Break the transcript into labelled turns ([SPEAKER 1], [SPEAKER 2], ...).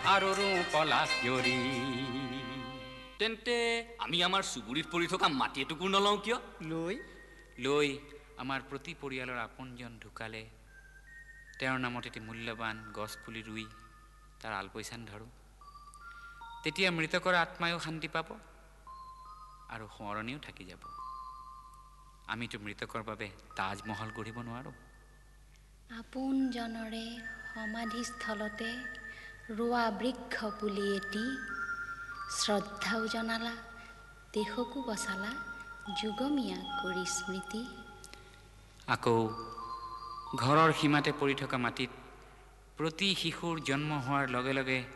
[SPEAKER 1] আৰু ৰুওঁ পলাশ জৰি। তেন্তে আমি আমাৰ চুবুৰীত পৰি থকা মাটি এটুকুৰ নলওঁ কিয়?
[SPEAKER 2] লৈ আমাৰ প্ৰতি পৰিয়ালৰ আপোনজন ঢুকালে তেওঁৰ নামত এটি মূল্যৱান গছ পুলি ৰুই তাৰ আলপৈচান ধৰোঁ। তেতিয়া মৃতকৰ আত্মায়ো শান্তি পাব আৰু সোঁৱৰণিও থাকি যাব। আমিতো মৃতকৰ বাবে তাজমহল গঢ়িব নোৱাৰোঁ।
[SPEAKER 3] আপোনজনৰে সমাধিস্থলতে ৰোৱা বৃক্ষ পুলি এটি, শ্ৰদ্ধাও জনালা, দেশকো বচালা, যুগমীয়া কৰি স্মৃতি।
[SPEAKER 2] আকৌ ঘৰৰ সীমাতে পৰি থকা মাটিত প্ৰতি শিশুৰ জন্ম হোৱাৰ লগে লগে